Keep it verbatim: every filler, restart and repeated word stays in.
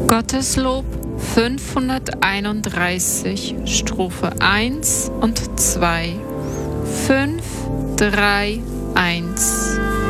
Gotteslob fünfhunderteinunddreißig, Strophe eins und zwei. fünf, drei, eins.